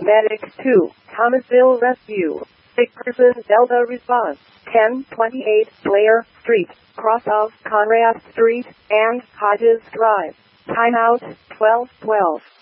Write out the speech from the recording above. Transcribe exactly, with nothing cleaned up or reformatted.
Medic two, Thomasville Rescue. Sick person Delta response. ten twenty-eight Blair Street, cross of Conrad Street and Hodges Drive. Timeout twelve twelve.